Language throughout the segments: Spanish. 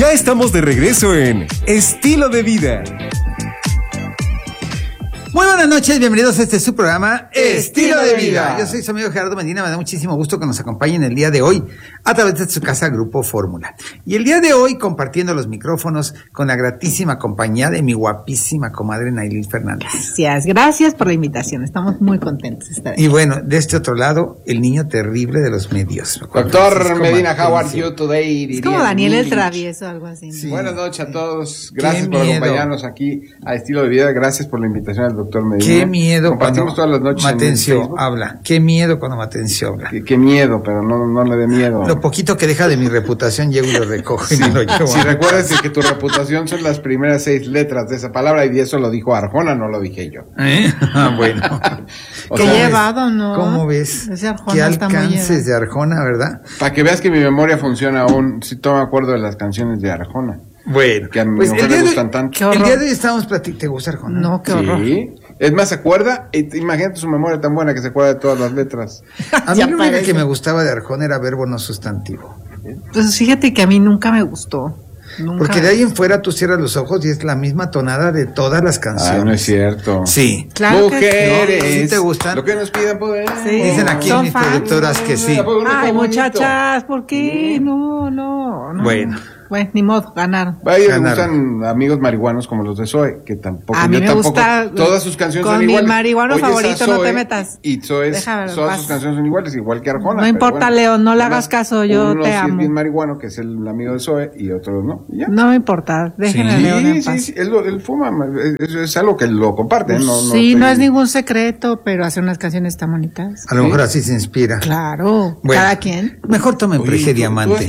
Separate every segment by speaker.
Speaker 1: Ya estamos de regreso en Estilo de Vida.
Speaker 2: Muy buenas noches, bienvenidos a su programa Estilo de Vida. Yo soy su amigo Gerardo Medina, me da muchísimo gusto que nos acompañen el día de hoy a través de su casa Grupo Fórmula. Y el día de hoy compartiendo los micrófonos con la gratísima compañía de mi guapísima comadre Nailil Fernández.
Speaker 3: Gracias por la invitación, estamos muy contentos de estar aquí.
Speaker 2: Y bueno, de este otro lado, el niño terrible de los medios.
Speaker 4: Doctor Medina, how are you today?
Speaker 3: Es como Daniel el Travieso, algo así.
Speaker 4: Sí. Buenas noches a todos, gracias por acompañarnos aquí a Estilo de Vida, gracias por la invitación al doctor Medina.
Speaker 2: Qué miedo
Speaker 4: compartimos
Speaker 2: cuando
Speaker 4: todas las noches
Speaker 2: Matencio habla, qué miedo cuando Matencio habla.
Speaker 4: Qué miedo, pero no le dé miedo.
Speaker 2: Lo poquito que deja de mi reputación llego y lo recojo y me lo llevo.
Speaker 4: Si recuerdas que tu reputación son las primeras 6 letras de esa palabra y eso lo dijo Arjona, no lo dije yo.
Speaker 2: Bueno.
Speaker 3: Qué llevado, ¿no?
Speaker 2: ¿Cómo ves?
Speaker 3: Ese Arjona
Speaker 2: qué
Speaker 3: está muy
Speaker 2: alcances de Arjona, ¿verdad?
Speaker 4: Para que veas que mi memoria funciona aún, si tomo acuerdo de las canciones de Arjona.
Speaker 2: Bueno,
Speaker 4: que a mi mujer le gustan tanto.
Speaker 2: El día de hoy estábamos platicando. ¿Te gusta Arjona?
Speaker 3: No, qué horror.
Speaker 4: Sí. Es más, ¿se acuerda? Imagínate su memoria tan buena que se acuerda de todas las letras.
Speaker 2: A mí lo único que me gustaba de Arjona era verbo no sustantivo.
Speaker 3: Pues fíjate que a mí nunca me gustó. Nunca.
Speaker 2: Porque de ahí en fuera tú cierras los ojos y es la misma tonada de todas las canciones.
Speaker 4: Ah, no es cierto.
Speaker 2: Sí.
Speaker 3: Claro.
Speaker 4: Mujeres.
Speaker 2: Que ¿sí te gustan?
Speaker 4: Lo que nos piden poder.
Speaker 3: Sí.
Speaker 2: Dicen aquí mis productoras que sí.
Speaker 3: Ay, muchachas, ¿por qué? No.
Speaker 2: Bueno.
Speaker 3: Bueno, ni modo, ganaron.
Speaker 4: A ellos les gustan amigos marihuanos como los de Zoe, que tampoco.
Speaker 3: A mí me gusta.
Speaker 4: Todas sus canciones
Speaker 3: son iguales. Con mi marihuano favorito, no te metas.
Speaker 4: Y Zoe, todas sus canciones son iguales, igual que Arjona.
Speaker 3: No importa, bueno, León, no le hagas caso, yo te amo.
Speaker 4: Uno sí es bien marihuano, que es el amigo de Zoe, y otro no. ¿Ya?
Speaker 3: No me importa, déjenme a León en paz.
Speaker 4: Sí, él fuma, es algo que lo comparten.
Speaker 3: No es ningún secreto, pero hace unas canciones tan bonitas.
Speaker 2: A lo mejor así se inspira.
Speaker 3: Claro, bueno, cada quien.
Speaker 2: Mejor tomen Prege Diamante.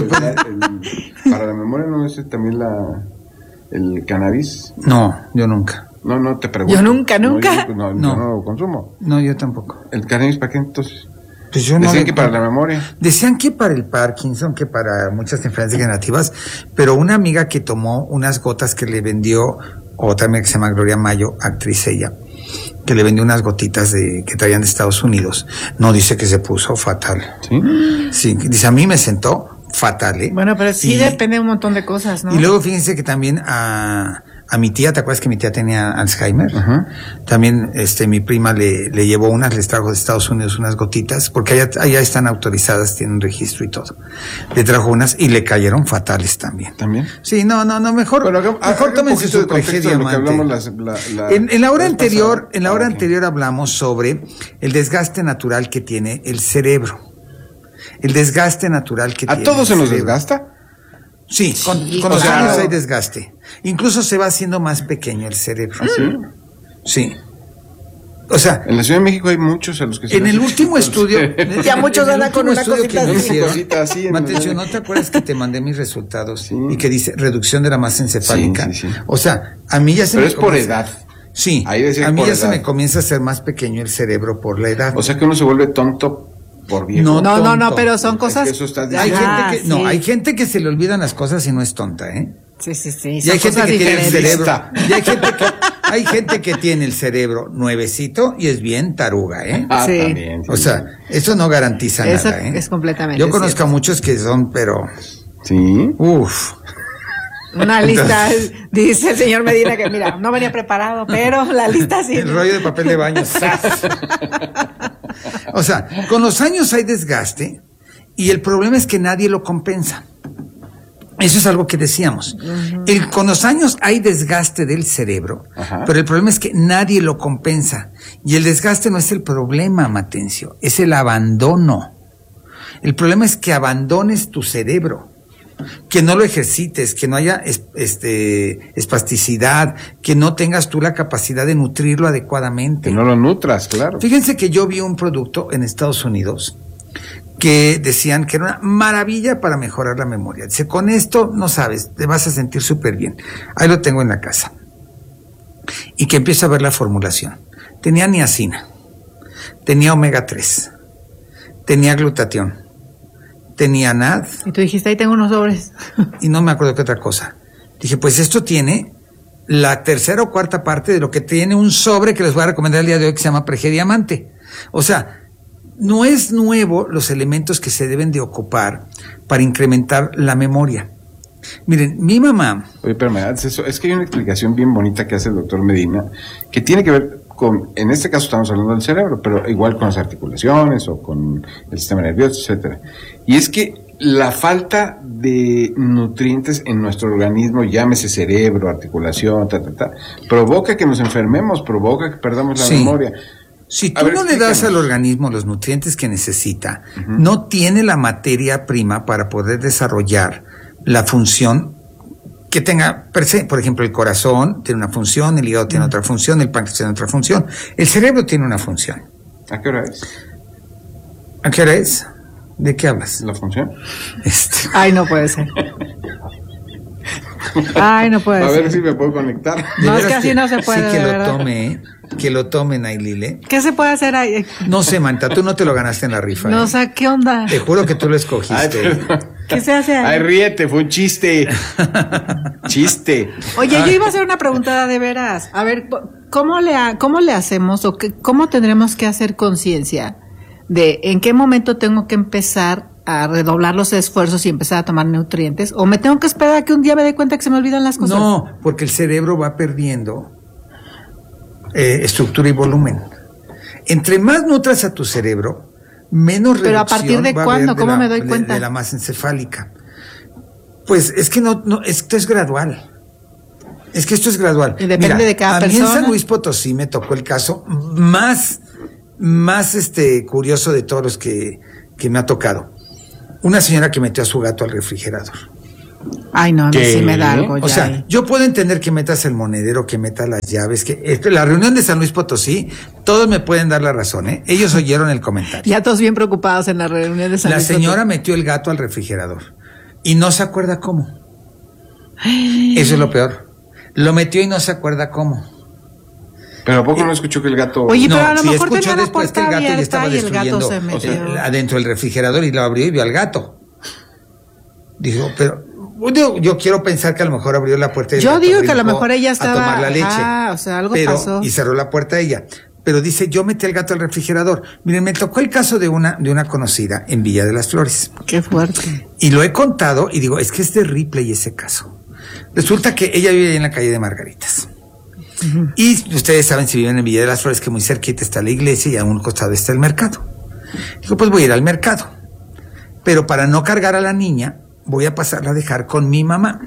Speaker 4: Para la memoria, ¿no es también el cannabis?
Speaker 2: No, yo nunca.
Speaker 4: No te pregunto.
Speaker 3: Yo nunca.
Speaker 4: No lo consumo.
Speaker 2: No, yo tampoco.
Speaker 4: ¿El cannabis para qué entonces?
Speaker 2: Pues yo
Speaker 4: decían que para la memoria.
Speaker 2: Decían que para el Parkinson, que para muchas enfermedades degenerativas, pero una amiga que tomó unas gotas que le vendió, otra amiga que se llama Gloria Mayo, actriz ella, que le vendió unas gotitas que traían de Estados Unidos, no, dice que se puso fatal.
Speaker 4: ¿Sí?
Speaker 2: Sí, dice, a mí me sentó fatal, ¿eh?
Speaker 3: Bueno, pero sí depende de un montón de cosas, ¿no?
Speaker 2: Y luego fíjense que también a mi tía, ¿te acuerdas que mi tía tenía Alzheimer?
Speaker 4: Uh-huh.
Speaker 2: También mi prima le llevó les trajo de Estados Unidos unas gotitas, porque allá están autorizadas, tienen registro y todo. Le trajo unas y le cayeron fatales también.
Speaker 4: ¿También?
Speaker 2: Sí, no, mejor, mejor tómense su Prege Diamante. En la hora anterior hablamos sobre el desgaste natural que tiene el cerebro. El desgaste natural que tiene.
Speaker 4: ¿A todos se nos desgasta?
Speaker 2: Sí, con los años hay desgaste. Incluso se va haciendo más pequeño el cerebro.
Speaker 4: ¿Ah, sí?
Speaker 2: Sí. O sea,
Speaker 4: en la Ciudad de México hay muchos a los que se
Speaker 2: en el último estudio,
Speaker 3: ya muchos andan con una cosita
Speaker 2: así. Matencio, ¿no te acuerdas que te mandé mis resultados? Sí. Y que dice reducción de la masa encefálica.
Speaker 4: Sí.
Speaker 2: O sea, a mí ya se
Speaker 4: Pero es por edad.
Speaker 2: Sí. A mí ya se me comienza a hacer más pequeño el cerebro por la edad.
Speaker 4: O sea que uno se vuelve tonto por viejo.
Speaker 3: No, pero son cosas.
Speaker 4: Es que eso está
Speaker 2: hay gente que se le olvidan las cosas y no es tonta, ¿eh?
Speaker 3: Sí.
Speaker 2: Y hay gente que tiene el cerebro. Y hay gente que tiene el cerebro nuevecito y es bien taruga, ¿eh?
Speaker 3: Sí.
Speaker 4: También, sí.
Speaker 2: O sea, eso no garantiza
Speaker 3: eso
Speaker 2: nada, ¿eh?
Speaker 3: Es completamente.
Speaker 2: Yo conozco a muchos que son, pero.
Speaker 4: Sí.
Speaker 2: Uf.
Speaker 3: Una lista, dice el señor Medina, que mira, no venía preparado, pero la lista sí.
Speaker 2: El rollo de papel de baño. O sea, con los años hay desgaste y el problema es que nadie lo compensa. Eso es algo que decíamos. Uh-huh. Con los años hay desgaste del cerebro, uh-huh, pero el problema es que nadie lo compensa. Y el desgaste no es el problema, Matencio, es el abandono. El problema es que abandones tu cerebro, que no lo ejercites, que no haya espasticidad, que no tengas tú la capacidad de nutrirlo adecuadamente.
Speaker 4: Que no lo nutras, claro.
Speaker 2: Fíjense que yo vi un producto en Estados Unidos que decían que era una maravilla para mejorar la memoria. Dice, con esto, no sabes, te vas a sentir súper bien. Ahí lo tengo en la casa. Y que empiezo a ver la formulación. Tenía niacina, tenía omega 3, tenía glutatión, tenía NAD.
Speaker 3: Y tú dijiste, ahí tengo unos sobres.
Speaker 2: Y no me acuerdo qué otra cosa. Dije, pues esto tiene la tercera o cuarta parte de lo que tiene un sobre que les voy a recomendar el día de hoy que se llama Prege Diamante. O sea, no es nuevo los elementos que se deben de ocupar para incrementar la memoria. Miren, mi mamá...
Speaker 4: Oye, pero es que hay una explicación bien bonita que hace el doctor Medina, que tiene que ver con, en este caso estamos hablando del cerebro, pero igual con las articulaciones o con el sistema nervioso, etcétera. Y es que la falta de nutrientes en nuestro organismo, llámese cerebro, articulación, provoca que nos enfermemos, provoca que perdamos la memoria.
Speaker 2: Si tú no le das al organismo los nutrientes que necesita, no tiene la materia prima para poder desarrollar la función que tenga per se. Por ejemplo, el corazón tiene una función, el hígado tiene otra función, el páncreas tiene otra función, el cerebro tiene una función.
Speaker 4: ¿A qué hora es?
Speaker 2: ¿A qué hora es? ¿De qué hablas?
Speaker 4: ¿La función?
Speaker 3: Ay, no puede ser. Ay, no puede ser.
Speaker 4: A ver si me puedo conectar.
Speaker 3: No, es que así no se puede.
Speaker 2: Sí, que lo tome, Nailile.
Speaker 3: ¿Qué se puede hacer ahí?
Speaker 2: No sé, Manta, tú no te lo ganaste en la rifa.
Speaker 3: No, o sea, ¿qué onda?
Speaker 2: Te juro que tú lo escogiste.
Speaker 3: ¿Qué se hace ahí?
Speaker 4: Ay, ríete, fue un chiste. Chiste.
Speaker 3: Oye, yo iba a hacer una pregunta de veras. A ver, ¿cómo le hacemos o cómo tendremos que hacer conciencia de en qué momento tengo que empezar a redoblar los esfuerzos y empezar a tomar nutrientes? ¿O me tengo que esperar a que un día me dé cuenta que se me olvidan las cosas?
Speaker 2: No, porque el cerebro va perdiendo estructura y volumen. Entre más nutras a tu cerebro, menos reducción.
Speaker 3: ¿Pero a partir de cuándo? ¿Cómo me doy cuenta?
Speaker 2: De la masa encefálica. Pues es que esto es gradual. Es que esto es gradual.
Speaker 3: Y depende de cada persona.
Speaker 2: A mí en San Luis Potosí me tocó el caso más curioso de todos los que me ha tocado. Una señora que metió a su gato al refrigerador.
Speaker 3: Ay, no, a mí sí me da algo ya.
Speaker 2: O sea, yo puedo entender que metas el monedero, que metas las llaves, que la reunión de San Luis Potosí, todos me pueden dar la razón, ¿eh? Ellos oyeron el comentario.
Speaker 3: Ya todos bien preocupados en la reunión de San Luis Potosí.
Speaker 2: La señora metió el gato al refrigerador y no se acuerda cómo. Eso es lo peor. Lo metió y no se acuerda cómo.
Speaker 4: Pero ¿a poco no escuchó que el gato...
Speaker 3: Oye, pero a lo
Speaker 2: sí
Speaker 3: mejor
Speaker 2: escuchó
Speaker 3: tenía la
Speaker 2: después que el
Speaker 3: puerta
Speaker 2: gato le estaba
Speaker 3: abierta y el gato
Speaker 2: destruyendo,
Speaker 3: se metió
Speaker 2: adentro del refrigerador, y lo abrió y vio al gato. Dijo, pero yo quiero pensar que a lo mejor abrió la puerta y
Speaker 3: yo digo que a lo mejor ella estaba
Speaker 2: a tomar la leche.
Speaker 3: O sea, algo pasó.
Speaker 2: Y cerró la puerta ella. Pero dice, yo metí el gato al refrigerador. Miren, me tocó el caso de una conocida en Villa de las Flores.
Speaker 3: Qué fuerte.
Speaker 2: Y lo he contado y digo, es que es de Ripley ese caso. Resulta que ella vive en la calle de Margaritas. Y ustedes saben, si viven en Villa de las Flores, que muy cerquita está la iglesia y a un costado está el mercado. Digo, pues voy a ir al mercado. Pero para no cargar a la niña, voy a pasarla a dejar con mi mamá,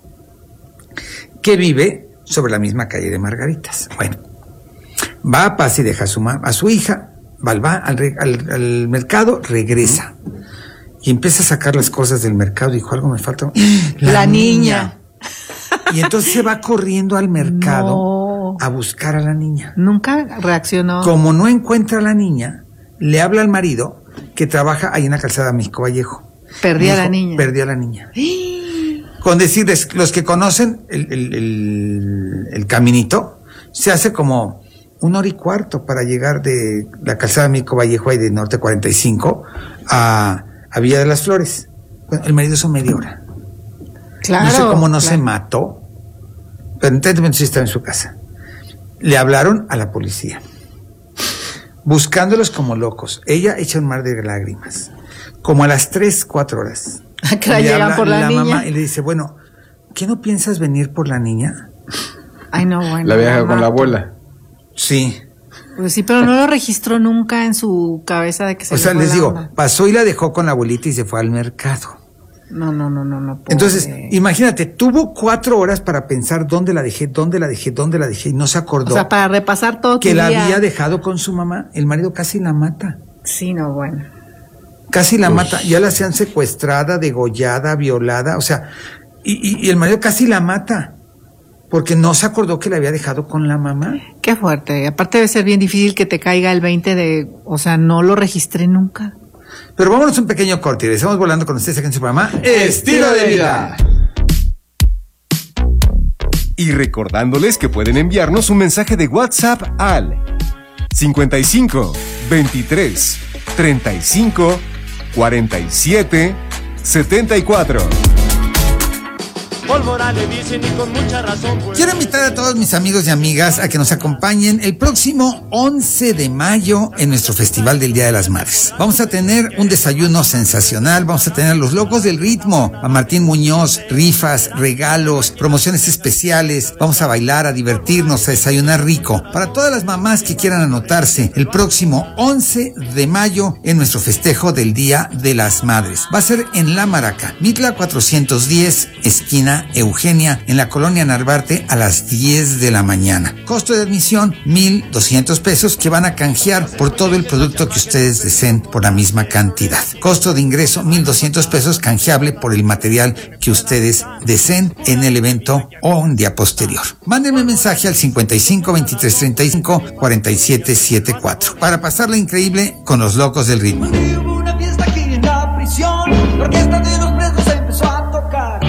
Speaker 2: que vive sobre la misma calle de Margaritas. Bueno, va a paz y deja a su hija, va al mercado, regresa. Y empieza a sacar las cosas del mercado. Dijo, algo me falta.
Speaker 3: La niña.
Speaker 2: Y entonces se va corriendo al mercado a buscar a la niña.
Speaker 3: Nunca reaccionó.
Speaker 2: Como no encuentra a la niña, le habla al marido que trabaja ahí en la calzada México Vallejo.
Speaker 3: Perdí a la niña.
Speaker 2: Perdí a la niña. Con decirles, los que conocen el caminito, se hace como 1 hora y cuarto para llegar de la calzada México Vallejo ahí de Norte 45 a Villa de las Flores. Bueno, el marido son media hora.
Speaker 3: Claro.
Speaker 2: No sé cómo no se mató, pero entonces sí estaba en su casa. Le hablaron a la policía, buscándolos como locos. Ella echa un mar de lágrimas. Como a las 3, 4 horas.
Speaker 3: Que la llegan por la niña.
Speaker 2: Mamá y le dice, bueno, ¿qué no piensas venir por la niña?
Speaker 3: Ay, no, bueno.
Speaker 4: La vieja con la abuela.
Speaker 2: Sí.
Speaker 3: Pues sí, pero no lo registró nunca en su cabeza de que se...
Speaker 2: O sea, les digo, pasó y la dejó con la abuelita y se fue al mercado.
Speaker 3: No.
Speaker 2: Entonces, imagínate, tuvo 4 horas para pensar dónde la dejé, y no se acordó.
Speaker 3: O sea, para repasar todo
Speaker 2: que la había dejado con su mamá. El marido casi la mata.
Speaker 3: Sí, no, bueno.
Speaker 2: Casi la mata. Ya la hacían secuestrada, degollada, violada, o sea, y el marido casi la mata. Porque no se acordó que la había dejado con la mamá.
Speaker 3: Qué fuerte. Aparte debe ser bien difícil que te caiga el 20 de... O sea, no lo registré nunca.
Speaker 2: Pero vámonos un pequeño corte y estamos volando con ustedes aquí en su programa Estilo de Vida.
Speaker 1: Y recordándoles que pueden enviarnos un mensaje de WhatsApp al 55 23 35 47 74.
Speaker 5: pólvora le dicen y con mucha razón. Pues.
Speaker 2: Quiero invitar a todos mis amigos y amigas a que nos acompañen el próximo 11 de mayo en nuestro Festival del Día de las Madres. Vamos a tener un desayuno sensacional, vamos a tener los locos del ritmo, a Martín Muñoz, rifas, regalos, promociones especiales, vamos a bailar, a divertirnos, a desayunar rico. Para todas las mamás que quieran anotarse el próximo 11 de mayo en nuestro festejo del Día de las Madres. Va a ser en La Maraca, Mitla 410, esquina Eugenia, en la colonia Narvarte, a las 10 de la mañana. Costo de admisión, 1,200 pesos, que van a canjear por todo el producto que ustedes deseen por la misma cantidad. Costo de ingreso, 1,200 pesos, canjeable por el material que ustedes deseen en el evento o un día posterior. Mándenme mensaje al 55 23 35 47 74 para pasarla increíble con los locos del ritmo.
Speaker 6: Hubo una fiesta aquí en la prisión, la orquesta de los presos empezó a tocar.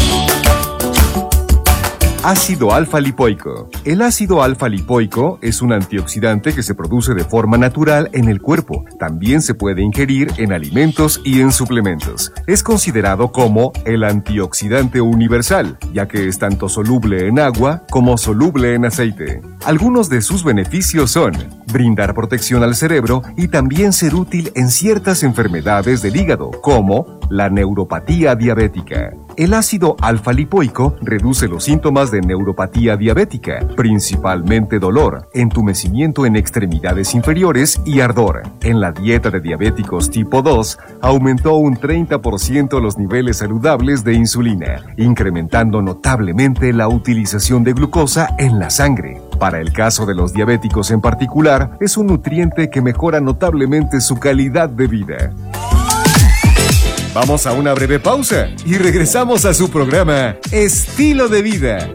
Speaker 1: Ácido alfa-lipoico. El ácido alfa-lipoico es un antioxidante que se produce de forma natural en el cuerpo. También se puede ingerir en alimentos y en suplementos. Es considerado como el antioxidante universal, ya que es tanto soluble en agua como soluble en aceite. Algunos de sus beneficios son brindar protección al cerebro y también ser útil en ciertas enfermedades del hígado, como la neuropatía diabética. El ácido alfa-lipoico reduce los síntomas de neuropatía diabética, principalmente dolor, entumecimiento en extremidades inferiores y ardor. En la dieta de diabéticos tipo 2, aumentó un 30% los niveles saludables de insulina, incrementando notablemente la utilización de glucosa en la sangre. Para el caso de los diabéticos en particular, es un nutriente que mejora notablemente su calidad de vida. Vamos a una breve pausa y regresamos a su programa Estilo de Vida.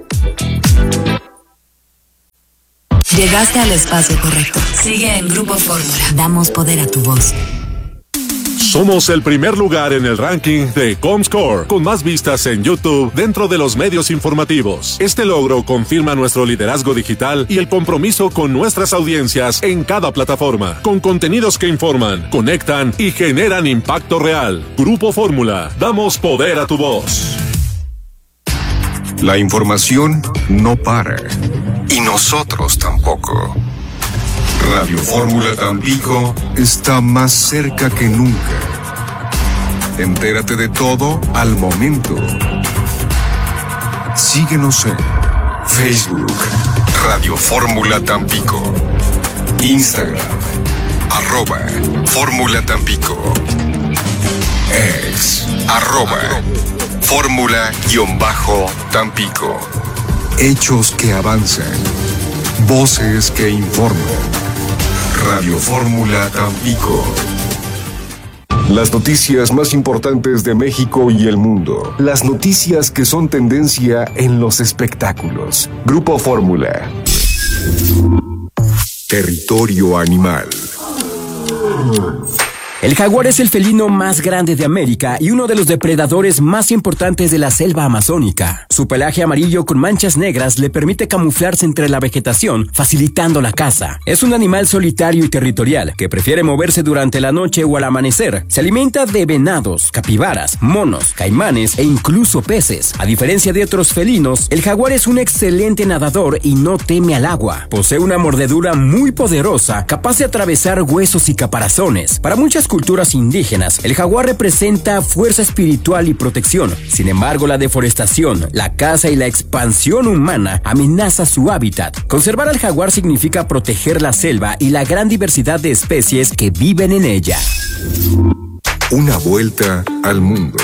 Speaker 7: Llegaste al espacio correcto. Sigue en Grupo Fórmula. Damos poder a tu voz.
Speaker 8: Somos el primer lugar en el ranking de Comscore, con más vistas en YouTube dentro de los medios informativos. Este logro confirma nuestro liderazgo digital y el compromiso con nuestras audiencias en cada plataforma, con contenidos que informan, conectan y generan impacto real. Grupo Fórmula, damos poder a tu voz.
Speaker 1: La información no para, y nosotros tampoco. Radio Fórmula Tampico está más cerca que nunca. Entérate de todo al momento. Síguenos en Facebook, Radio Fórmula Tampico, Instagram, @Fórmula Tampico, X, @Fórmula-Tampico. Hechos que avanzan, voces que informan. Radio Fórmula Tampico. Las noticias más importantes de México y el mundo. Las noticias que son tendencia en los espectáculos. Grupo Fórmula. Territorio animal.
Speaker 9: El jaguar es el felino más grande de América y uno de los depredadores más importantes de la selva amazónica. Su pelaje amarillo con manchas negras le permite camuflarse entre la vegetación, facilitando la caza. Es un animal solitario y territorial que prefiere moverse durante la noche o al amanecer. Se alimenta de venados, capibaras, monos, caimanes e incluso peces. A diferencia de otros felinos, el jaguar es un excelente nadador y no teme al agua. Posee una mordedura muy poderosa, capaz de atravesar huesos y caparazones. Para muchas culturas indígenas, el jaguar representa fuerza espiritual y protección. Sin embargo, la deforestación, la caza y la expansión humana amenaza su hábitat. Conservar al jaguar significa proteger la selva y la gran diversidad de especies que viven en ella.
Speaker 1: Una vuelta al mundo.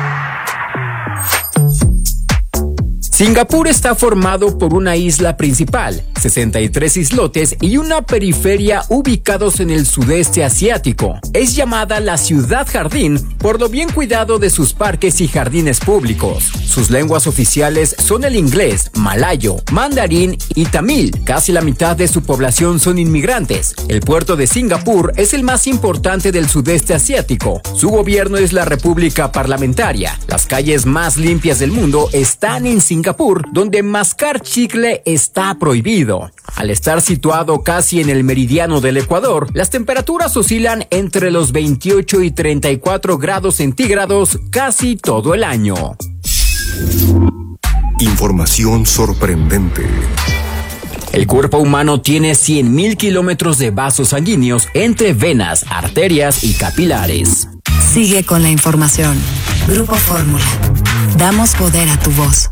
Speaker 10: Singapur está formado por una isla principal, 63 islotes y una periferia ubicados en el sudeste asiático. Es llamada la ciudad jardín por lo bien cuidado de sus parques y jardines públicos. Sus lenguas oficiales son el inglés, malayo, mandarín y tamil. Casi la mitad de su población son inmigrantes. El puerto de Singapur es el más importante del sudeste asiático. Su gobierno es la República Parlamentaria. Las calles más limpias del mundo están en Singapur, donde mascar chicle está prohibido. Al estar situado casi en el meridiano del Ecuador, las temperaturas oscilan entre los 28 y 34 grados centígrados casi todo el año.
Speaker 1: Información sorprendente.
Speaker 9: El cuerpo humano tiene 100.000 kilómetros de vasos sanguíneos entre venas, arterias y capilares.
Speaker 7: Sigue con la información. Grupo Fórmula. Damos poder a tu voz.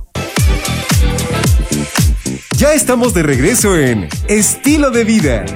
Speaker 1: Ya estamos de regreso en Estilo de Vida.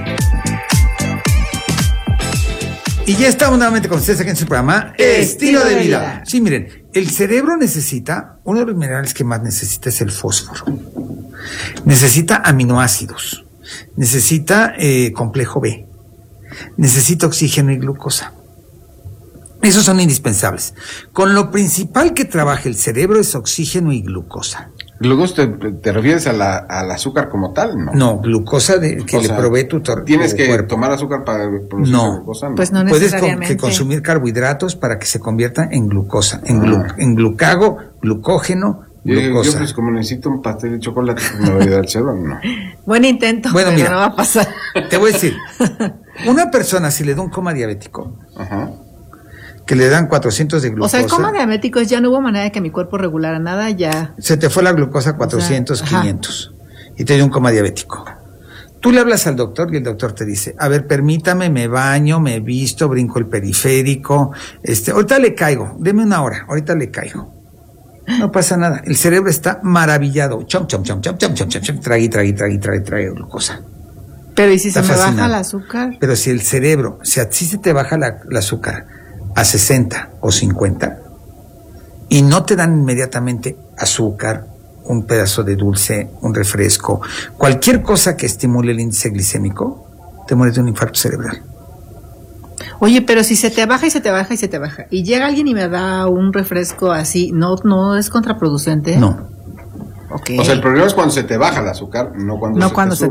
Speaker 2: Y ya estamos nuevamente con ustedes aquí en su programa Estilo de Vida. Sí, miren, el cerebro necesita, uno de los minerales que más necesita es el fósforo. Necesita aminoácidos. Necesita complejo B. Necesita oxígeno y glucosa. Esos son indispensables. Con lo principal que trabaja el cerebro es oxígeno y glucosa.
Speaker 4: ¿Glucosa te refieres al azúcar como tal?
Speaker 2: No, glucosa que le provee tu cuerpo.
Speaker 4: ¿Tienes que tomar azúcar para producir glucosa?
Speaker 3: No, pues no necesariamente.
Speaker 2: Puedes consumir carbohidratos para que se convierta en glucosa, en glucago, glucógeno, glucosa.
Speaker 4: Yo pues como necesito un pastel de chocolate, ¿me va a ayudar el cerebro? No.
Speaker 3: Buen intento,
Speaker 2: bueno,
Speaker 3: pero
Speaker 2: mira,
Speaker 3: no va a pasar.
Speaker 2: Te voy a decir, una persona si le da un coma diabético, que le dan 400 de glucosa.
Speaker 3: O sea, el coma diabético es ya no hubo manera de que mi cuerpo regulara nada, ya.
Speaker 2: Se te fue la glucosa 400, 500 y te dio un coma diabético. Tú le hablas al doctor y el doctor te dice, a ver, permítame, me baño, me visto, brinco el periférico, ahorita le caigo, deme una hora, ahorita le caigo. No pasa nada, el cerebro está maravillado, trague glucosa.
Speaker 3: Pero ¿y si
Speaker 2: Está
Speaker 3: se me
Speaker 2: fascinado.
Speaker 3: baja el azúcar?
Speaker 2: Pero si el cerebro, si se te baja el azúcar a 60 o 50 y no te dan inmediatamente azúcar, un pedazo de dulce, un refresco, cualquier cosa que estimule el índice glicémico, te mueres de un infarto cerebral.
Speaker 3: Oye, pero si se te baja y se te baja y se te baja y llega alguien y me da un refresco así, ¿no es contraproducente?
Speaker 2: No.
Speaker 3: Okay.
Speaker 4: O sea, el problema es cuando se te baja el azúcar, no cuando se te sube.